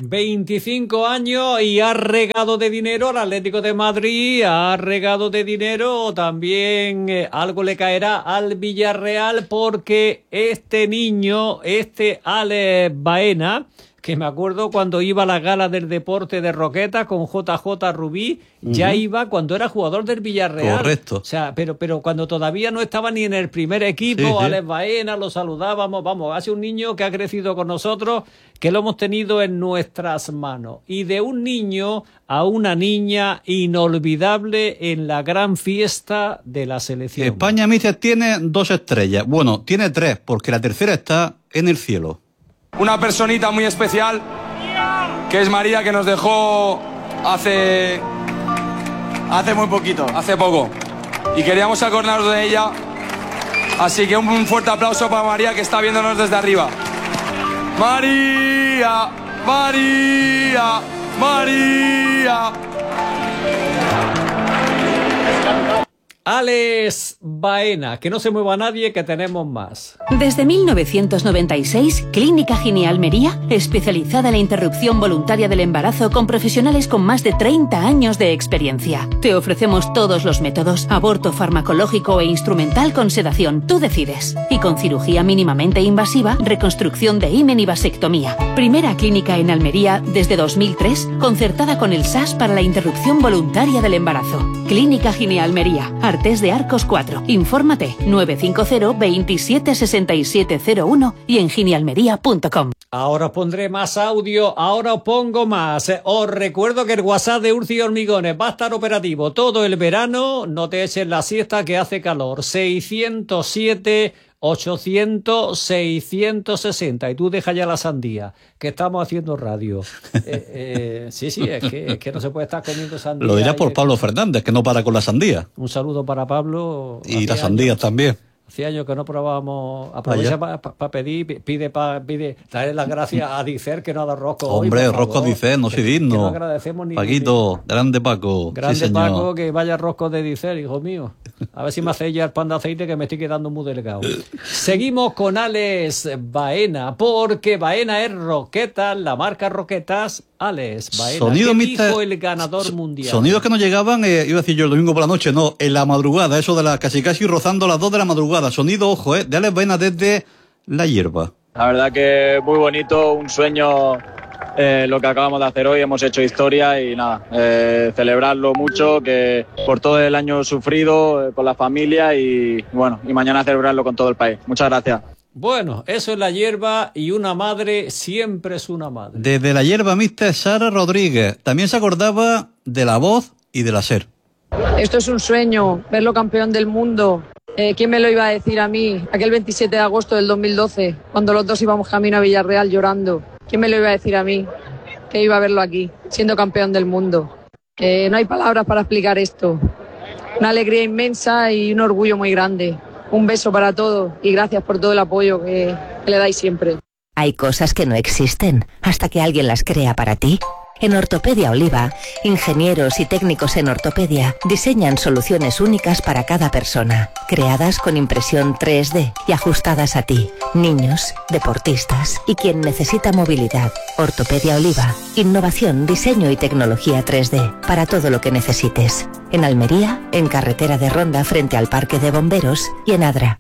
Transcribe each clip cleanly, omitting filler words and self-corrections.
25 años y ha regado de dinero al Atlético de Madrid, ha regado de dinero también, algo le caerá al Villarreal, porque este niño, Alex Baena, que me acuerdo cuando iba a la gala del deporte de Roquetas con JJ Rubí, ya iba cuando era jugador del Villarreal. Correcto. O sea, pero cuando todavía no estaba ni en el primer equipo, sí. Alex Baena, lo saludábamos, vamos, ha sido un niño que ha crecido con nosotros, que lo hemos tenido en nuestras manos. Y de un niño a una niña inolvidable en la gran fiesta de la selección. España, Míster, tiene 2 estrellas. Bueno, tiene 3, porque la tercera está en el cielo. Una personita muy especial, que es María, que nos dejó hace muy poquito, hace poco. Y queríamos acordarnos de ella. Así que un fuerte aplauso para María, que está viéndonos desde arriba. María, María, María. Alex Baena, que no se mueva nadie, que tenemos más. Desde 1996, Clínica Gine Almería, especializada en la interrupción voluntaria del embarazo con profesionales con más de 30 años de experiencia. Te ofrecemos todos los métodos, aborto farmacológico e instrumental con sedación, tú decides. Y con cirugía mínimamente invasiva, reconstrucción de himen y vasectomía. Primera clínica en Almería desde 2003, concertada con el SAS para la interrupción voluntaria del embarazo. Clínica Gine Almería, Artés de Arcos 4. Infórmate 950 27 6701 y en ginealmería.com. Ahora os pondré más audio, ahora os pongo más. Os recuerdo que el WhatsApp de Urci Hormigones va a estar operativo todo el verano. No te eches la siesta, que hace calor. 607 800 660. Y tú deja ya la sandía, que estamos haciendo radio. Sí, es que no se puede estar comiendo sandía. Lo dirá por Pablo Fernández, que no para con la sandía. Un saludo para Pablo. Y las sandías también. Hacía años que no probábamos. Aprovecha para pedir, pide, darle las gracias a Dicer, que no ha dado rosco. Hombre, rosco Dicer, no soy digno. Que no agradecemos ni. Paquito, grande Paco. Grande sí, señor. Paco, que vaya rosco de Dicer, hijo mío. A ver si me hacéis ya el pan de aceite, que me estoy quedando muy delgado. Seguimos con Alex Baena, porque Baena es Roquetas, la marca Roquetas. Alex Baena, Sonido, ¿qué dijo el ganador mundial? Sonidos que nos llegaban, iba a decir yo el domingo por la noche, no, en la madrugada, eso de las casi rozando las 2 de la madrugada. Sonido, ojo, de Alex Baena desde La Hierba. La verdad que muy bonito, un sueño lo que acabamos de hacer hoy, hemos hecho historia y nada, celebrarlo mucho, que por todo el año sufrido con la familia y bueno, y mañana celebrarlo con todo el país. Muchas gracias. Bueno, eso es La Hierba, y una madre siempre es una madre. Desde La Hierba, Míster, Sara Rodríguez. También se acordaba de La Voz y de La SER. Esto es un sueño, verlo campeón del mundo. ¿Quién me lo iba a decir a mí? Aquel 27 de agosto del 2012, cuando los dos íbamos camino a Villarreal llorando. ¿Quién me lo iba a decir a mí? Que iba a verlo aquí, siendo campeón del mundo. No hay palabras para explicar esto. Una alegría inmensa y un orgullo muy grande. Un beso para todos y gracias por todo el apoyo que le dais siempre. Hay cosas que no existen hasta que alguien las crea para ti. En Ortopedia Oliva, ingenieros y técnicos en ortopedia diseñan soluciones únicas para cada persona, creadas con impresión 3D y ajustadas a ti, niños, deportistas y quien necesita movilidad. Ortopedia Oliva, innovación, diseño y tecnología 3D para todo lo que necesites. En Almería, en Carretera de Ronda frente al Parque de Bomberos y en Adra.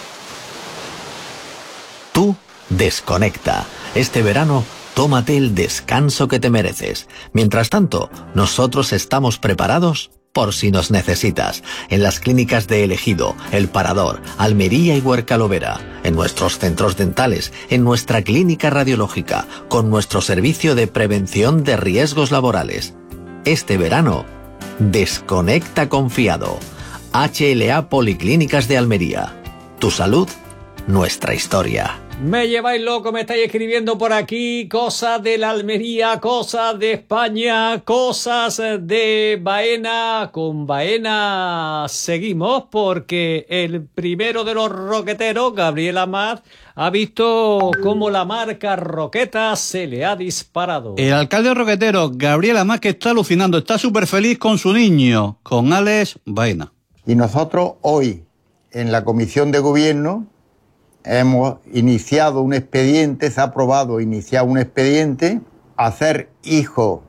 Tú desconecta. Este verano, tómate el descanso que te mereces. Mientras tanto, nosotros estamos preparados por si nos necesitas. En las clínicas de El Ejido, El Parador, Almería y Huerca-Lovera. En nuestros centros dentales, en nuestra clínica radiológica, con nuestro servicio de prevención de riesgos laborales. Este verano, desconecta confiado. HLA Policlínicas de Almería. Tu salud, nuestra historia. Me lleváis loco, me estáis escribiendo por aquí cosas de la Almería, cosas de España, cosas de Baena. Con Baena seguimos, porque el primero de los roqueteros, Gabriel Amat, ha visto cómo la marca Roquetas se le ha disparado. El alcalde roquetero, Gabriel Amat, que está alucinando, está súper feliz con su niño, con Alex Baena. Y nosotros hoy, en la Comisión de Gobierno, hemos iniciado un expediente, se ha aprobado iniciar un expediente hacer hijo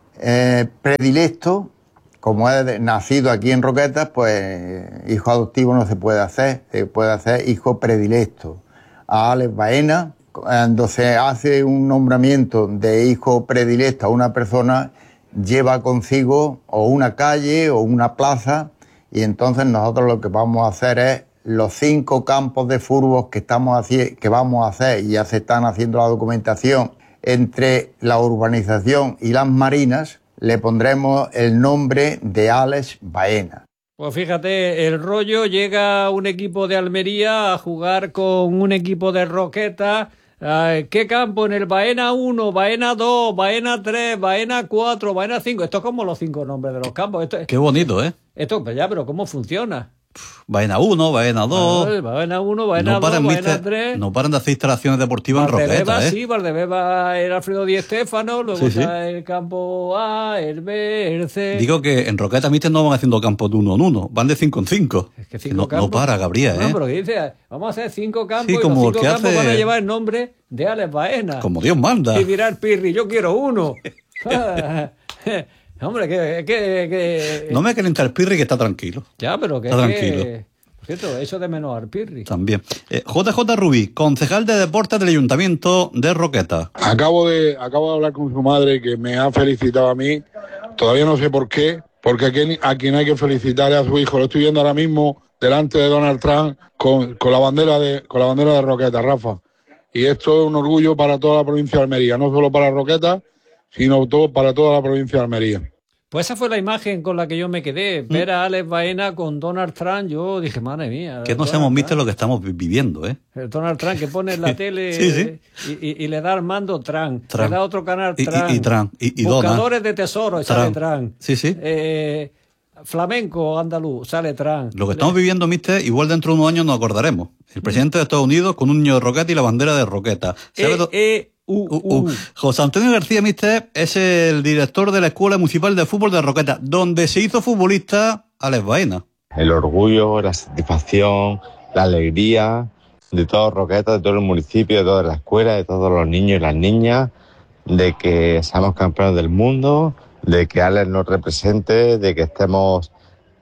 predilecto, como es nacido aquí en Roquetas, pues hijo adoptivo no se puede hacer hijo predilecto. A Alex Baena, cuando se hace un nombramiento de hijo predilecto a una persona, lleva consigo o una calle o una plaza, y entonces nosotros lo que vamos a hacer es los 5 campos de fútbol que vamos a hacer, y ya se están haciendo la documentación, entre la urbanización y las marinas, le pondremos el nombre de Alex Baena. Pues fíjate, el rollo, llega un equipo de Almería a jugar con un equipo de Roquetas. ¿Qué campo? En el Baena 1, Baena 2, Baena 3, Baena 4, Baena 5. Esto es como los 5 nombres de los campos. Qué bonito, ¿eh? Esto, pues ya, pero ¿cómo funciona? Baena 1, Baena 2. Baena 1, Baena 2, Baena 3. No paran de hacer instalaciones deportivas en Roquetas, ¿eh? Sí, Valdebeba era Alfredo Di Stéfano, luego está el campo A, el B, el C. Digo que en Roquetas Míster no van haciendo campos de 1 en 1, van de 5 en 5. Es que 5 campos. No para, Gabriel, ¿eh? No, pero que dice, vamos a hacer 5 campos, sí, y como los 5 campos hace... van a llevar el nombre de Alex Baena. Como Dios manda. Y dirá el Pirri, yo quiero 1. Hombre, que... No me calienta el Pirri, que está tranquilo. Ya, pero que... Está tranquilo. Cierto, eso de menos al Pirri. También. JJ Rubí, concejal de deportes del Ayuntamiento de Roquetas. Acabo de hablar con su madre, que me ha felicitado a mí. Todavía no sé por qué, porque a quien hay que felicitar es a su hijo. Lo estoy viendo ahora mismo delante de Donald Trump con la bandera de Roquetas, Rafa. Y esto es un orgullo para toda la provincia de Almería, no solo para Roquetas, sino para toda la provincia de Almería. Pues esa fue la imagen con la que yo me quedé. Ver a Alex Baena con Donald Trump, yo dije, madre mía. Que no hemos visto lo que estamos viviendo, ¿eh? El Donald Trump que pone en la tele sí. Y le da al mando Trump. Le da otro canal Trump. Y Buscadores Donald. de tesoros, sale Trump. Sí. Flamenco andaluz, sale Trump. Lo que estamos viviendo, mister, igual dentro de unos años nos acordaremos. El presidente de Estados Unidos con un niño de Roquetas y la bandera de Roquetas. José Antonio García, mister, es el director de la Escuela Municipal de Fútbol de Roquetas, donde se hizo futbolista Alex Baena. El orgullo, la satisfacción, la alegría de todos Roquetas, de todo el municipio, de toda la escuela, de todos los niños y las niñas, de que seamos campeones del mundo, de que Alex nos represente, de que estemos,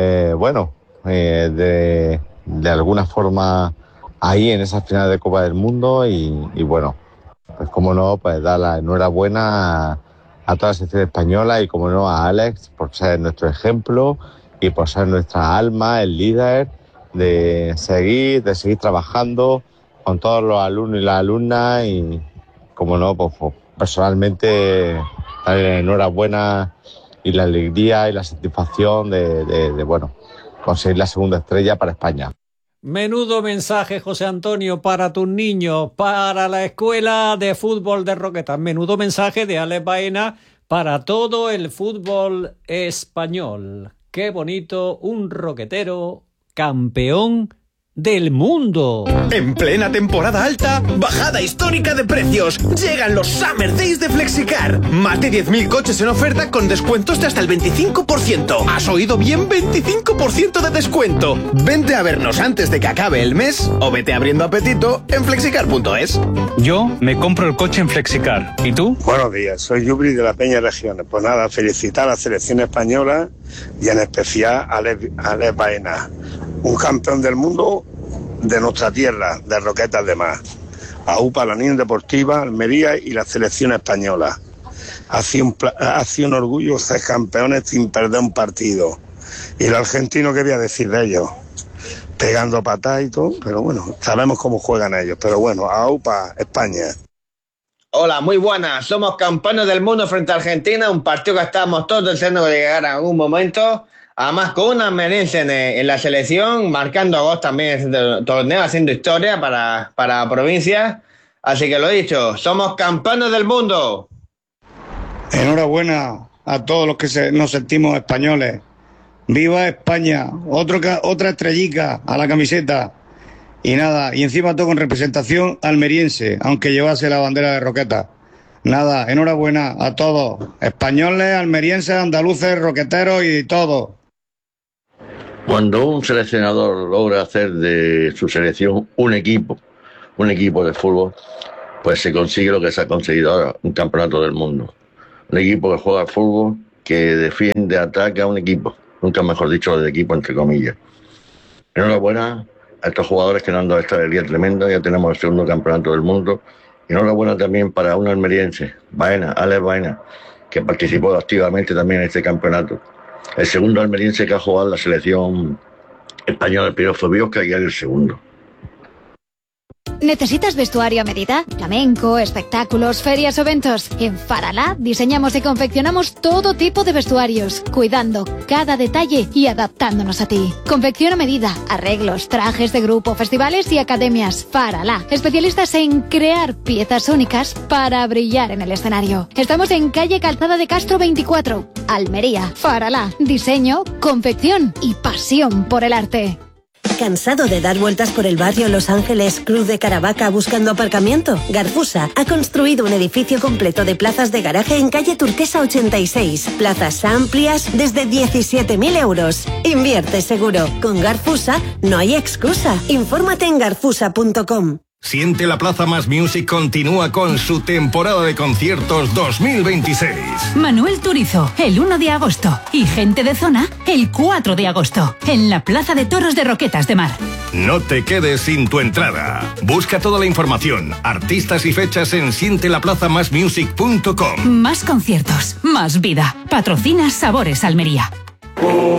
de alguna forma ahí en esa final de Copa del Mundo y bueno, pues como no, pues dar la enhorabuena a toda la selección española y como no a Alex por ser nuestro ejemplo y por ser nuestra alma, el líder de seguir trabajando con todos los alumnos y las alumnas y como no, pues personalmente darle enhorabuena y la alegría y la satisfacción de conseguir la segunda estrella para España. Menudo mensaje, José Antonio, para tus niños, para la Escuela de Fútbol de Roquetas. Menudo mensaje de Alex Baena para todo el fútbol español. Qué bonito, un roquetero campeón del mundo. En plena temporada alta, bajada histórica de precios. Llegan los Summer Days de Flexicar. Más de 10.000 coches en oferta con descuentos de hasta el 25%. ¿Has oído bien? 25% de descuento. Vente a vernos antes de que acabe el mes o vete abriendo apetito en flexicar.es. Yo me compro el coche en Flexicar. ¿Y tú? Buenos días, soy Yubri de la Peña Regiones. Pues nada, felicitar a la selección española y en especial a Alex Baena, un campeón del mundo de nuestra tierra, de Roquetas de Mar. A UPA, la Unión Deportiva, Almería y la selección española. Ha sido un orgullo ser campeones sin perder un partido. Y el argentino, ¿qué voy a decir de ellos? Pegando patas y todo, pero bueno, sabemos cómo juegan ellos. Pero bueno, a UPA, España. Hola, muy buenas. Somos campeones del mundo frente a Argentina, un partido que estábamos todos deseando que llegara en algún momento. Además, con una almeriense en la selección, marcando goles también en el torneo, haciendo historia para la provincia. Así que lo he dicho, somos campeones del mundo. Enhorabuena a todos los que nos sentimos españoles. ¡Viva España! Otra estrellica a la camiseta. Y nada, y encima todo con representación almeriense, aunque llevase la bandera de Roquetas. Nada, enhorabuena a todos, españoles, almerienses, andaluces, roqueteros y todo. Cuando un seleccionador logra hacer de su selección un equipo de fútbol, pues se consigue lo que se ha conseguido ahora, un campeonato del mundo. Un equipo que juega al fútbol, que defiende, ataca a un equipo. Nunca mejor dicho de equipo, entre comillas. Enhorabuena a estos jugadores que nos han dado esta alegría tremenda. Ya tenemos el segundo campeonato del mundo. Y enhorabuena también para un almeriense, Alex Baena, que participó activamente también en este campeonato. El segundo almeriense que ha jugado en la selección española, el primero fue Biosca y el segundo. ¿Necesitas vestuario a medida? Flamenco, espectáculos, ferias o eventos. En Faralá diseñamos y confeccionamos todo tipo de vestuarios, cuidando cada detalle y adaptándonos a ti. Confección a medida, arreglos, trajes de grupo, festivales y academias. Faralá, especialistas en crear piezas únicas para brillar en el escenario. Estamos en calle Calzada de Castro 24, Almería. Faralá, diseño, confección y pasión por el arte. ¿Cansado de dar vueltas por el barrio Los Ángeles, Cruz de Caravaca buscando aparcamiento? Garfusa ha construido un edificio completo de plazas de garaje en calle Turquesa 86. Plazas amplias desde 17.000 euros. Invierte seguro. Con Garfusa no hay excusa. Infórmate en garfusa.com. Siente la Plaza Más Music continúa con su temporada de conciertos 2026. Manuel Turizo, el 1 de agosto. Y Gente de Zona, el 4 de agosto. En la Plaza de Toros de Roquetas de Mar. No te quedes sin tu entrada. Busca toda la información, artistas y fechas en sientelaplazamasmusic.com. Más conciertos, más vida. Patrocina Sabores Almería.